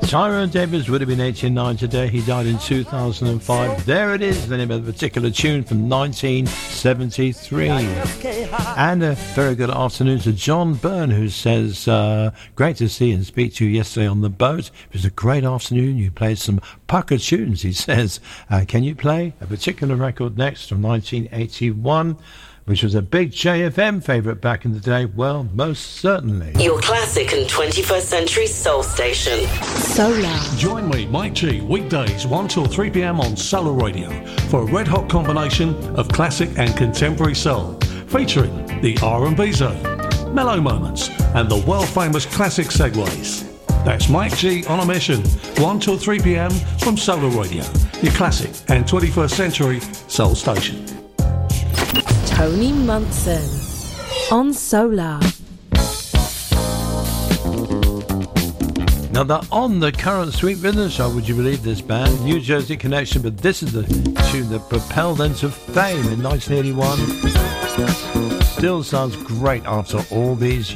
Tyrone Davis would have been 89 today. He died in 2005. There it is, the name of the particular tune from 1973. And a very good afternoon to John Byrne, who says, great to see and speak to you yesterday on the boat. It was a great afternoon. You played some pucker tunes, he says. Can you play a particular record next from 1981? Which was a big JFM favourite back in the day. Well, most certainly. Your classic and 21st century soul station. Solar. Join me, Mike G, weekdays 1 till 3 p.m. on Solar Radio for a red-hot combination of classic and contemporary soul, featuring the R&B zone, mellow moments, and the world-famous classic segues. That's Mike G on a mission, 1 till 3 p.m. from Solar Radio, your classic and 21st century soul station. Tony Munson on Solar. Now they're on the current Sweet Rhythm Show, would you believe this band? New Jersey connection, but this is the tune that propelled them to fame in 1981. Still sounds great after all these years.